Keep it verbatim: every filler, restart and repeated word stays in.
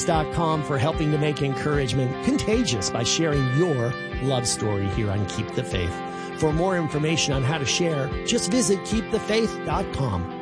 dot com for helping to make encouragement contagious by sharing your love story here on Keep the Faith. For more information on how to share, just visit keep the faith dot com.